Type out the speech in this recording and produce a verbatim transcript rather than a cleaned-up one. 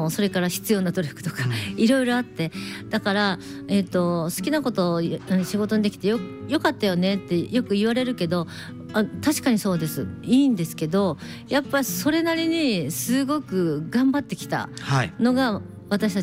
のそれから必要な努力とかいろいろあって、だから、えーと、好きなことを仕事にできて よ, よかったよねってよく言われるけど、あ確かにそうです、いいんですけど、やっぱそれなりにすごく頑張ってきたのが、はい、私た